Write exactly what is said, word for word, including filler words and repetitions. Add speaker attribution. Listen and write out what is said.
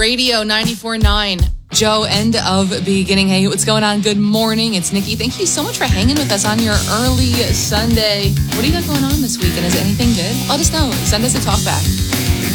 Speaker 1: Radio ninety-four point nine. Joe, end of beginning. Hey, what's going on? Good morning. It's Nikki. Thank you so much for hanging with us on your early Sunday. What do you got going on this week? And is anything good? Let us know. Send us a talk back.